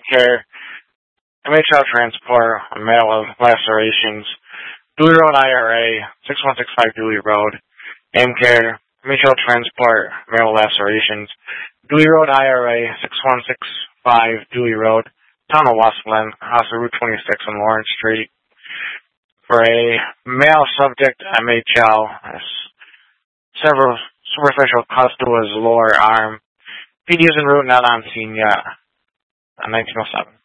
Care, MHL Transport, male with lacerations, Dooley Road IRA, 6165 Dooley Road, AimCare, MHL Transport, male with lacerations, Dooley Road IRA, 6165 Dooley Road, Town of Westland, House of Route 26 on Lawrence Street. For a male subject, MHL, several superficial cuts to his lower arm. PD is en route, not on scene yet. 1907.